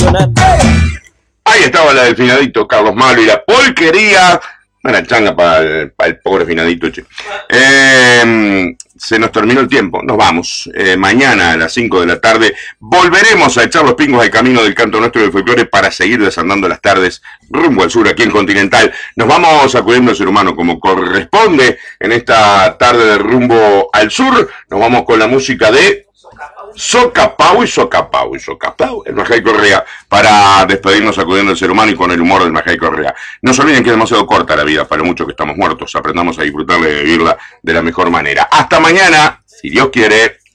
sonar. Ahí estaba la del finadito Carlos Malo y la porquería. Una changa para el pobre finadito, che. Se nos terminó el tiempo, nos vamos. Mañana a las 5 de la tarde volveremos a echar los pingos al camino del canto nuestro del folclore para seguir desandando las tardes rumbo al sur aquí en Continental. Nos vamos sacudiendo al ser humano como corresponde en esta tarde de rumbo al sur. Nos vamos con la música de Socapau y Socapau y Socapau, el Majay Correa, para despedirnos sacudiendo al ser humano y con el humor del Majay Correa. No se olviden que es demasiado corta la vida para muchos que estamos muertos. Aprendamos a disfrutarla y a vivirla de la mejor manera. Hasta mañana, si Dios quiere.